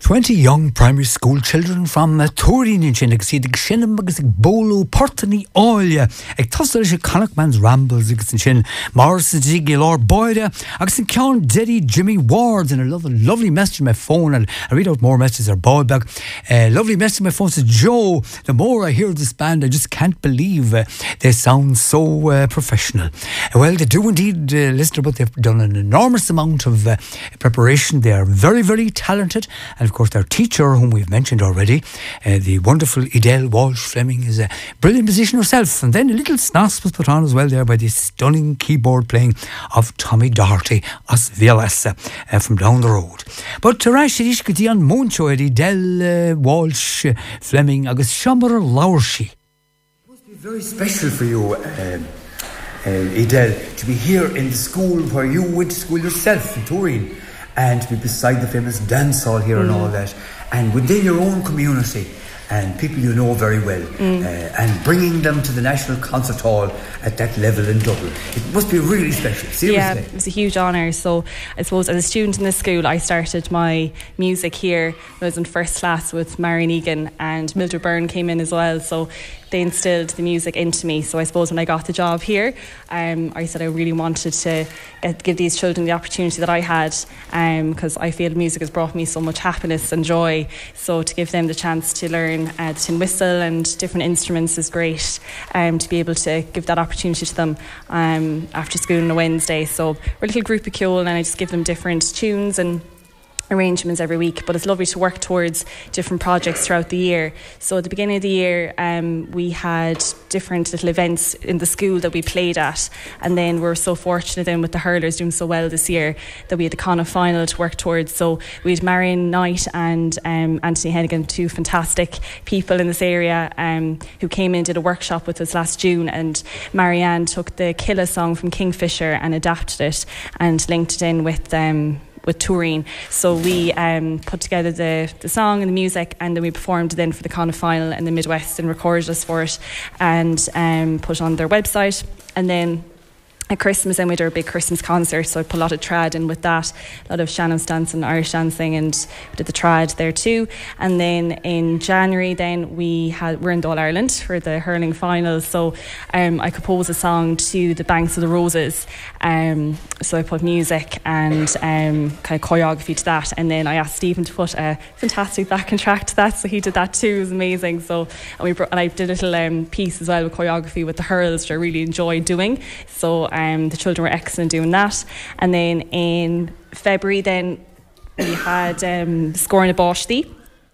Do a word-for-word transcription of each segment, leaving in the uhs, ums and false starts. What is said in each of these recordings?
twenty young primary school children from uh, Turin in Chin, see the Shinnim agus Bolo, Portany, Oilia, ag tosser is Connachtman's Rambles, ag in Chin, Morris, Ziggy, Lord Boyda, agus in Count Deddy, Jimmy Ward, and a lovely, lovely message on my phone, and I read out more messages or boy back. Uh, lovely message on my phone says, Joe, the more I hear this band, I just can't believe uh, they sound so uh, professional. Uh, well, they do indeed, uh, listener, but they've done an enormous amount of uh, preparation. They are very, very talented, and of course their teacher, whom we've mentioned already, uh, the wonderful Edel Walsh Fleming, is a brilliant musician herself. And then a little snas was put on as well there by the stunning keyboard playing of Tommy Doherty as Vielas uh, from down the road. But Tarash Ishkati on Moncho Edel uh, Walsh uh, Fleming agus Shamar Laurshi. It must be very special for you, uh, uh, Edel, to be here in the school where you went to school yourself in Turin, and to be beside the famous dance hall here mm. and all that, and within your own community and people you know very well, mm. uh, and bringing them to the National Concert Hall at that level in Dublin. It must be really special, seriously. Yeah, it was a huge honour. So I suppose as a student in the school, I started my music here. I was in first class with Marion Egan, and Mildred Byrne came in as well, so they instilled the music into me. So I suppose when I got the job here, um, I said I really wanted to get, give these children the opportunity that I had, because um, I feel music has brought me so much happiness and joy. So to give them the chance to learn uh, the tin whistle and different instruments is great, um, to be able to give that opportunity to them um, after school on a Wednesday. So we're a little group of Kjol, and I just give them different tunes and arrangements every week, but it's lovely to work towards different projects throughout the year. So at the beginning of the year, um, we had different little events in the school that we played at, and then we were so fortunate then with the hurlers doing so well this year that we had the Connacht final to work towards. So we had Marion Knight and um, Anthony Hennigan, two fantastic people in this area, um, who came in and did a workshop with us last June, and Marianne took the Killa song from Kingfisher and adapted it and linked it in with um, with Turin. So we um, put together the, the song and the music, and then we performed then for the Connacht final in the Midwest and recorded us for it and um, put it on their website. And then at Christmas, then we did a big Christmas concert, so I put a lot of trad in with that, a lot of Shannon's dancing, Irish dancing, and we did the trad there too. And then in January, then we had we're in All Ireland for the hurling finals, so um, I composed a song to the Banks of the Roses. Um, so I put music and um, kind of choreography to that, and then I asked Stephen to put a fantastic backing track to that, so he did that too. It was amazing. So and we brought, and I did a little um, piece as well with choreography with the hurls, which I really enjoyed doing. So. Um, the children were excellent doing that. And then in February then we had um, Scoring a Boshti.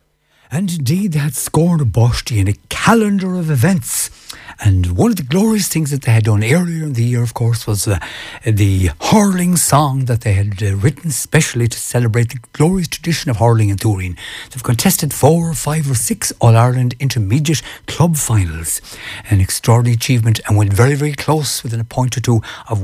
And indeed they had Scoring a Boshti in a calendar of events. And one of the glorious things that they had done earlier in the year, of course, was uh, the hurling song that they had uh, written specially to celebrate the glorious tradition of hurling in Turin. They've contested four or five or six All-Ireland intermediate club finals. An extraordinary achievement, and went very, very close within a point or two of